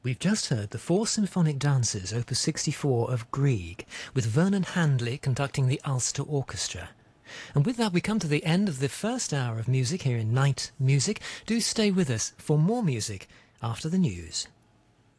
We've just heard the Four Symphonic Dances, Opus 64 of Grieg, with Vernon Handley conducting the Ulster Orchestra. And with that we come to the end of the first hour of music here in Night Music. Do stay with us for more music after the news.